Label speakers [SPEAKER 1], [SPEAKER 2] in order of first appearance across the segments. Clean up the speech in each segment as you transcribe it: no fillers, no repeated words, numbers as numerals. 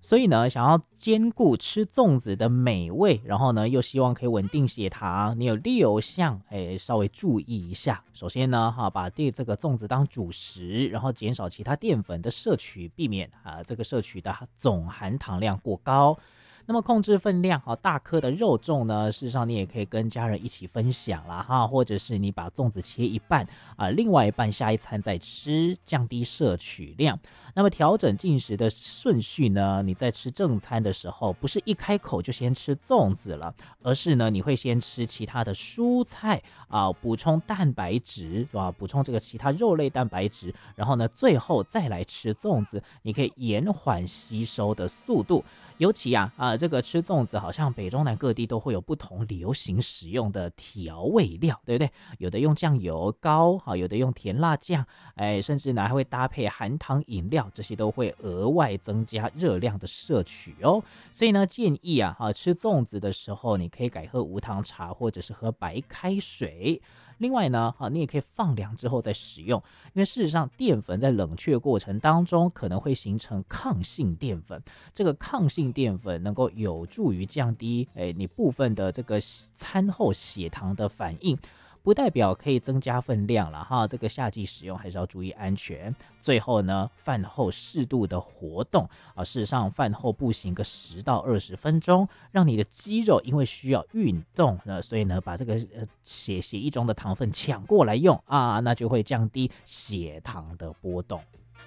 [SPEAKER 1] 所以呢，想要兼顾吃粽子的美味，然后呢，又希望可以稳定血糖，你有6项，稍微注意一下。首先呢，把这个粽子当主食，然后减少其他淀粉的摄取，避免这个摄取的总含糖量过高。那么控制分量，大颗的肉粽呢，事实上你也可以跟家人一起分享啦哈，或者是你把粽子切一半另外一半下一餐再吃，降低摄取量。那么调整进食的顺序呢，你在吃正餐的时候，不是一开口就先吃粽子了，而是呢你会先吃其他的蔬菜补充蛋白质补充这个其他肉类蛋白质，然后呢最后再来吃粽子，你可以延缓吸收的速度。尤其这个吃粽子好像北中南各地都会有不同流行使用的调味料，对不对？有的用酱油膏有的用甜辣酱，甚至呢还会搭配含糖饮料，这些都会额外增加热量的摄取哦。所以呢建议吃粽子的时候，你可以改喝无糖茶或者是喝白开水。另外呢，你也可以放凉之后再使用，因为事实上淀粉在冷却过程当中可能会形成抗性淀粉，这个抗性淀粉能够有助于降低你部分的这个餐后血糖的反应。不代表可以增加分量了哈，这个夏季使用还是要注意安全。最后呢，饭后适度的活动事实上饭后步行个10到20分钟，让你的肌肉因为需要运动所以呢把这个血液中的糖分抢过来用那就会降低血糖的波动。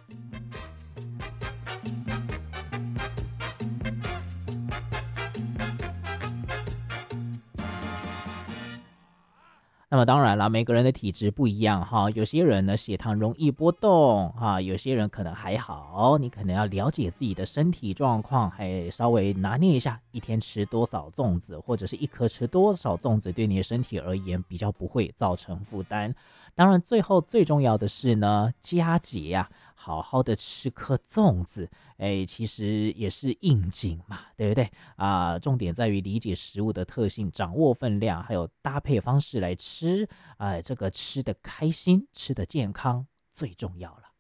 [SPEAKER 1] 那么当然啦，每个人的体质不一样哈，有些人呢血糖容易波动有些人可能还好，你可能要了解自己的身体状况，还稍微拿捏一下一天吃多少粽子，或者是一颗吃多少粽子，对你的身体而言比较不会造成负担。当然最后最重要的是呢，佳节好好的吃颗粽子，其实也是应景嘛，对不对重点在于理解食物的特性，掌握分量，还有搭配方式来吃，这个吃的开心，吃的健康最重要了。